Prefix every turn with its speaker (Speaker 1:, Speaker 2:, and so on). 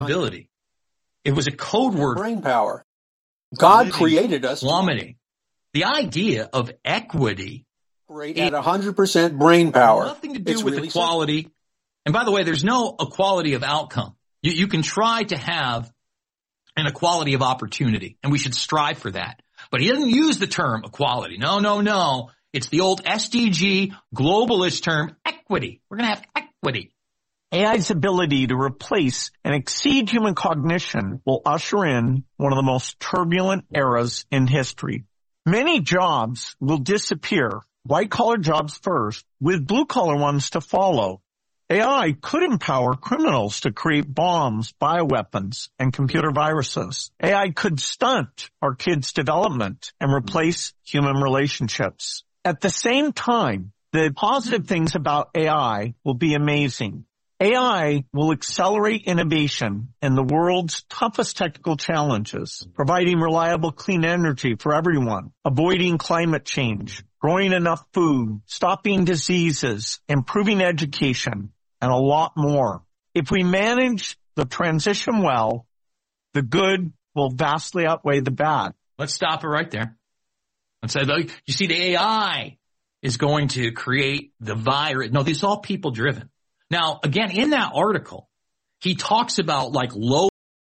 Speaker 1: ability. It was a code word.
Speaker 2: Brain power. God created us
Speaker 1: plummeting. The idea of equity
Speaker 2: at 100% brain power.
Speaker 1: Nothing to do with equality. And by the way, there's no equality of outcome. You can try to have an equality of opportunity, and we should strive for that. But he doesn't use the term equality. No. It's the old SDG globalist term, equity. We're going to have equity.
Speaker 3: AI's ability to replace and exceed human cognition will usher in one of the most turbulent eras in history. Many jobs will disappear, white-collar jobs first, with blue-collar ones to follow. AI could empower criminals to create bombs, bioweapons, and computer viruses. AI could stunt our kids' development and replace human relationships. At the same time, the positive things about AI will be amazing. AI will accelerate innovation in the world's toughest technical challenges, providing reliable clean energy for everyone, avoiding climate change, growing enough food, stopping diseases, improving education, and a lot more. If we manage the transition well, the good will vastly outweigh the bad.
Speaker 1: Let's stop it right there. And say, you see, the AI is going to create the virus. No, these are all people driven. Now, again, in that article, he talks about like low